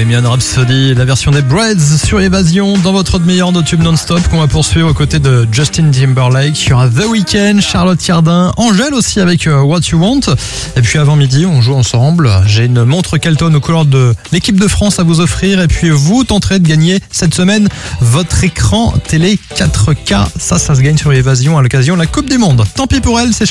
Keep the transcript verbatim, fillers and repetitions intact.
Bohemian Rhapsody, la version des Breads sur Évasion dans votre meilleur de tube non-stop qu'on va poursuivre aux côtés de Justin Timberlake. Il y aura The Weeknd, Charlotte Cardin, Angèle aussi avec What You Want. Et puis avant midi, on joue ensemble. J'ai une montre Kelton aux couleurs de l'équipe de France à vous offrir. Et puis vous tenterez de gagner cette semaine votre écran télé quatre K. Ça, ça se gagne sur Évasion à l'occasion de la Coupe du Monde. Tant pis pour elle, c'est Charlotte.